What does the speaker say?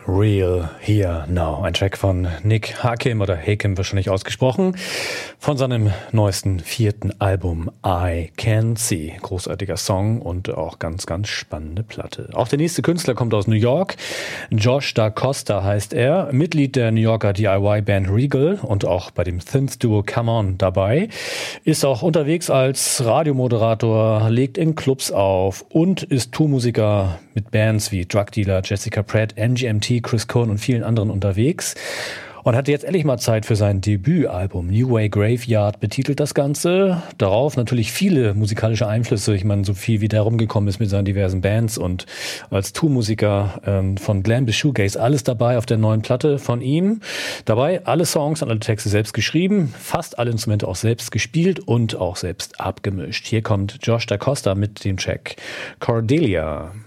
Real Here Now. Ein Track von Nick Hakim oder Hakim wahrscheinlich ausgesprochen, von seinem neuesten 4. Album I Can See. Großartiger Song und auch ganz, ganz spannende Platte. Auch der nächste Künstler kommt aus New York. Josh Da Costa heißt er, Mitglied der New Yorker DIY-Band Regal und auch bei dem Synth-Duo Come On dabei. Ist auch unterwegs als Radiomoderator, legt in Clubs auf und ist Tourmusiker mit Bands wie Drug Dealer, Jessica Pratt, MGMT, Chris Cohn und vielen anderen unterwegs. Und hatte jetzt endlich mal Zeit für sein Debütalbum. New Way Graveyard betitelt das Ganze. Darauf natürlich viele musikalische Einflüsse. Ich meine, so viel wie der rumgekommen ist mit seinen diversen Bands und als Tourmusiker von Glam bis Shoegaze, alles dabei auf der neuen Platte von ihm. Dabei alle Songs und alle Texte selbst geschrieben, fast alle Instrumente auch selbst gespielt und auch selbst abgemischt. Hier kommt Josh Da Costa mit dem Track Cordelia.